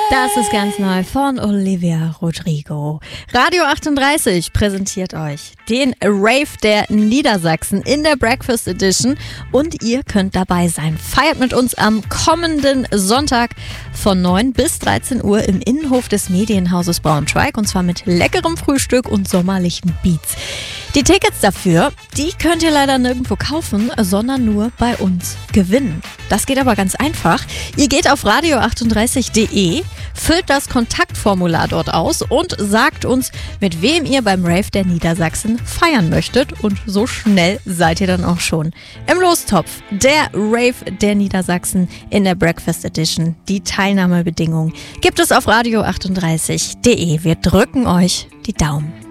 Das ist ganz neu von Olivia Rodrigo. Radio 38 präsentiert euch den Rave der Niedersachsen in der Breakfast Edition und ihr könnt dabei sein. Feiert mit uns am kommenden Sonntag von 9 bis 13 Uhr im Innenhof des Medienhauses Braunschweig und zwar mit leckerem Frühstück und sommerlichen Beats. Die Tickets dafür, die könnt ihr leider nirgendwo kaufen, sondern nur bei uns gewinnen. Das geht aber ganz einfach. Ihr geht auf radio38.de, füllt das Kontaktformular dort aus und sagt uns, mit wem ihr beim Rave der Niedersachsen feiern möchtet. Und so schnell seid ihr dann auch schon im Lostopf. Der Rave der Niedersachsen in der Breakfast Edition. Die Teilnahmebedingungen gibt es auf radio38.de. Wir drücken euch die Daumen.